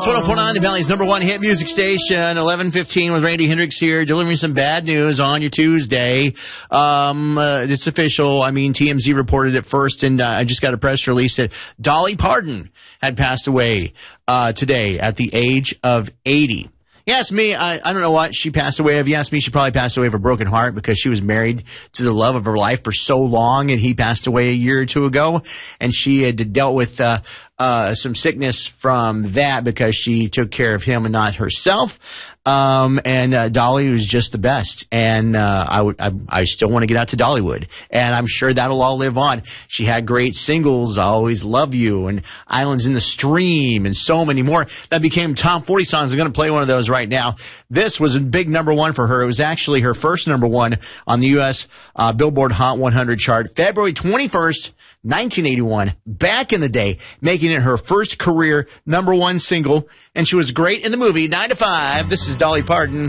It's 104.9, the Valley's number one hit music station. 11:15 with Randy Hendricks here, delivering some bad news on your Tuesday. It's official. I mean, TMZ reported it first, and I just got a press release that Dolly Parton had passed away today at the age of 80. You ask me, I don't know what she passed away of. You ask me, she probably passed away of a broken heart because she was married to the love of her life for so long, and he passed away a year or two ago, and she had dealt with some sickness from that because she took care of him and not herself. And Dolly was just the best, and I still want to get out to Dollywood, and I'm sure that'll all live on. She had great singles, I Always Love You, and Islands in the Stream, and so many more that became top 40 songs. I'm going to play one of those right now. This was a big number one for her. It was actually her first number one on the U.S. Billboard Hot 100 chart, February 21st, 1981, back in the day, making it her first career number one single, and she was great in the movie 9 to 5. This is Dolly Parton.